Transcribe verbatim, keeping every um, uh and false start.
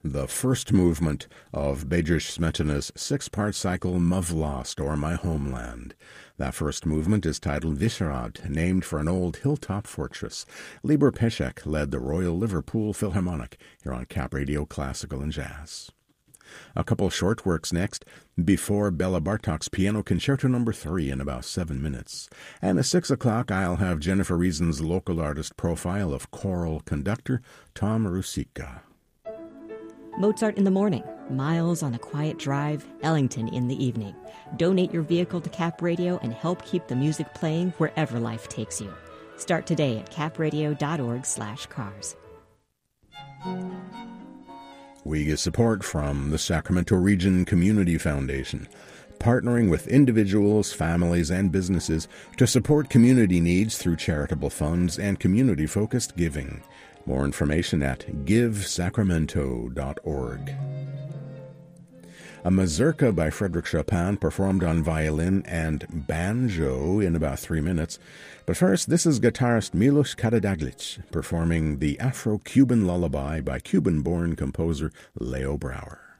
the first movement of Bedřich Smetana's six-part cycle Mov Lost, or My Homeland. That first movement is titled Vyšehrad, named for an old hilltop fortress. Libor Pešek led the Royal Liverpool Philharmonic here on Cap Radio Classical and Jazz. A couple short works next, before Bela Bartok's Piano Concerto Number three in about seven minutes. And at six o'clock, I'll have Jennifer Reason's local artist profile of choral conductor Tom Rusicka. Mozart in the morning, Miles on a quiet drive, Ellington in the evening. Donate your vehicle to Cap Radio and help keep the music playing wherever life takes you. Start today at capradio.org slash cars. We get support from the Sacramento Region Community Foundation, partnering with individuals, families, and businesses to support community needs through charitable funds and community-focused giving. More information at give sacramento dot org. A mazurka by Frédéric Chopin performed on violin and banjo in about three minutes. But first, this is guitarist Milos Karađagić performing the Afro-Cuban lullaby by Cuban-born composer Leo Brouwer.